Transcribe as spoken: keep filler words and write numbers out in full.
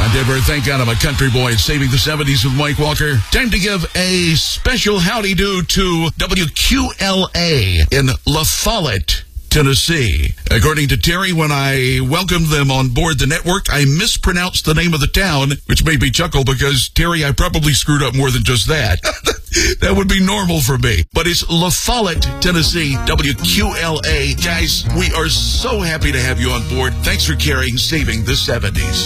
Uh, Denver, thank God I'm a country boy. It's Saving the seventies with Mike Walker. Time to give a special howdy-do to W Q L A in La Follette, Tennessee. According to Terry, when I welcomed them on board the network, I mispronounced the name of the town, which made me chuckle because, Terry, I probably screwed up more than just that. That would be normal for me. But it's La Follette, Tennessee, W Q L A. Guys, we are so happy to have you on board. Thanks for carrying Saving the seventies.